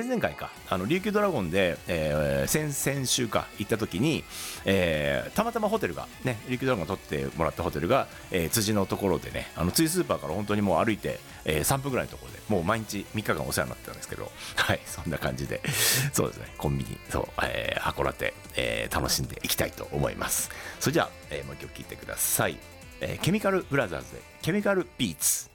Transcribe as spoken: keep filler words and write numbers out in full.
々回かあの琉球ドラゴンで、えー、先々週か行った時に、えー、たまたまホテルがね琉球ドラゴン取ってもらったホテルが、えー、辻のところでねあの辻スーパーから本当にもう歩いて、えー、さんぷんぐらいのところでもう毎日みっかかんお世話になってたんですけどはいそんな感じでそうですねコンビニそう、えー、函館、えー、楽しんでいきたいと思います。それじゃあ、えー、もう一曲聴いてください、えー、ケミカルブラザーズでケミカルビーツ。